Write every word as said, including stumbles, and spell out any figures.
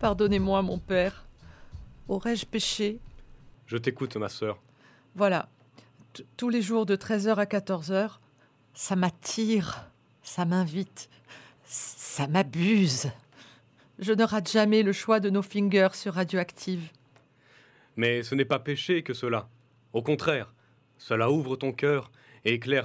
Pardonnez-moi, mon père. Aurais-je péché ? Je t'écoute, ma sœur. Voilà. T- Tous les jours de treize heures à quatorze heures, ça m'attire, ça m'invite, c- ça m'abuse. Je ne rate jamais le choix de nos fingers sur Radioactive. Mais ce n'est pas péché que cela. Au contraire, cela ouvre ton cœur et éclaire